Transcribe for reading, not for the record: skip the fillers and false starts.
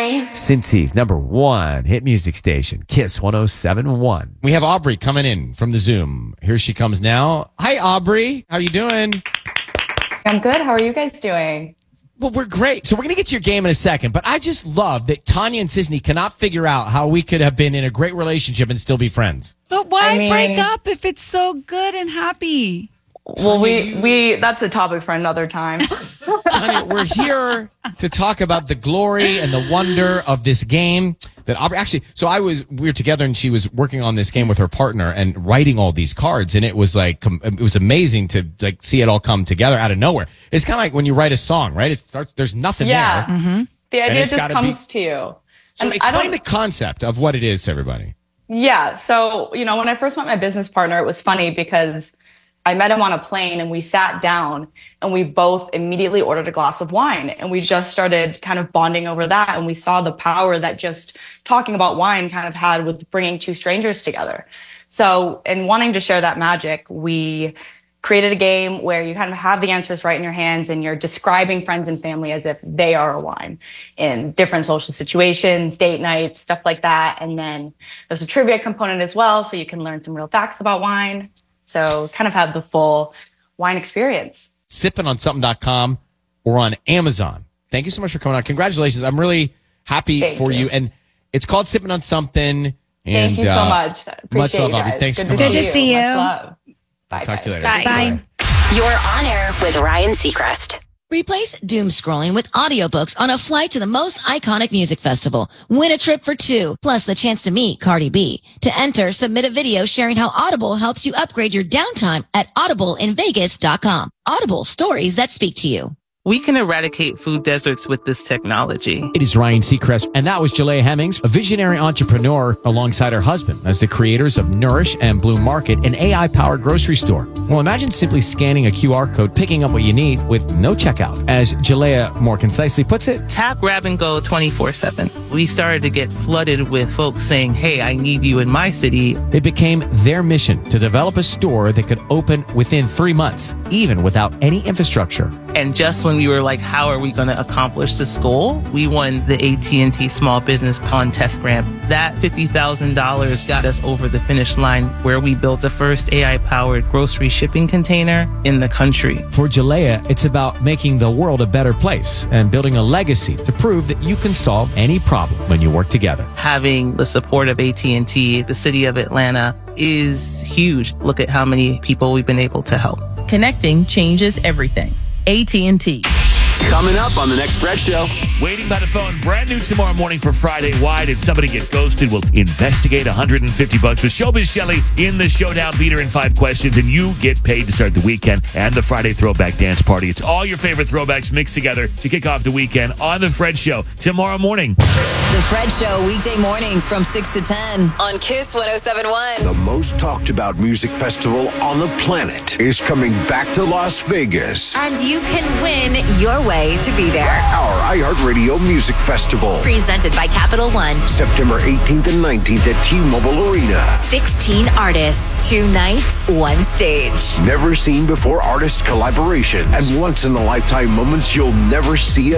Cincy's #1 hit music station, Kiss 107.1. We have Aubrey coming in from the Zoom. Here she comes now. Hi, Aubrey. How you doing? I'm good. How are you guys doing? Well, we're great. So we're going to get to your game in a second, but I just love that Tanya and Sisney cannot figure out how we could have been in a great relationship and still be friends. But why break up if it's so good and happy? Well, we that's a topic for another time. Tanya, we're here to talk about the glory and the wonder of this game that Aubrey actually. So we were together and she was working on this game with her partner and writing all these cards, and it was it was amazing to see it all come together out of nowhere. It's kind of like when you write a song, right? It starts. There's nothing there. Mm-hmm. The idea just comes to you. So explain the concept of what it is to everybody. Yeah. So when I first met my business partner, it was funny because I met him on a plane and we sat down and we both immediately ordered a glass of wine and we just started kind of bonding over that. And we saw the power that just talking about wine kind of had with bringing two strangers together. So in wanting to share that magic, we created a game where you kind of have the answers right in your hands and you're describing friends and family as if they are a wine in different social situations, date nights, stuff like that. And then there's a trivia component as well. So you can learn some real facts about wine. So kind of have the full wine experience. Sippinonsomething.com or on Amazon. Thank you so much for coming on. Congratulations. I'm really happy for you. And it's called Sipping on Something. And, thank you so much. Much love, Aubrey. Thanks for coming on. Good to see you. Much love. Bye. Talk to you later. Bye. You're on air with Ryan Seacrest. Replace doom scrolling with audiobooks on a flight to the most iconic music festival. Win a trip for two, plus the chance to meet Cardi B. To enter, submit a video sharing how Audible helps you upgrade your downtime at audibleinvegas.com. Audible, stories that speak to you. We can eradicate food deserts with this technology. It is Ryan Seacrest, and that was Jalea Hemmings, a visionary entrepreneur alongside her husband as the creators of Nourish and Bloom Market, an AI-powered grocery store. Well, imagine simply scanning a QR code, picking up what you need with no checkout. As Jalea more concisely puts it, Tap, grab, and go 24/7. We started to get flooded with folks saying, hey, I need you in my city. It became their mission to develop a store that could open within 3 months, even without any infrastructure. And just when we were like, how are we going to accomplish this goal? We won the AT&T Small Business Contest Grant. That $50,000 got us over the finish line where we built the first AI-powered grocery shipping container in the country. For Jalea, it's about making the world a better place and building a legacy to prove that you can solve any problem when you work together. Having the support of AT&T, the city of Atlanta, is huge. Look at how many people we've been able to help. Connecting changes everything. AT&T. Coming up on the next Fred Show. Waiting by the phone, brand new tomorrow morning for Friday. Why did somebody get ghosted? We'll investigate $150 with Showbiz Shelley in the showdown. Beat her in 5 questions, and you get paid to start the weekend and the Friday Throwback Dance Party. It's all your favorite throwbacks mixed together to kick off the weekend on the Fred Show tomorrow morning. The Fred Show, weekday mornings from 6 to 10 on Kiss 107.1. The most talked about music festival on the planet is coming back to Las Vegas. And you can win your way to be there. Our iHeartRadio Music Festival. Presented by Capital One. September 18th and 19th at T-Mobile Arena. 16 artists, 2 nights, 1 stage. Never seen before artist collaborations and once-in-a-lifetime moments you'll never see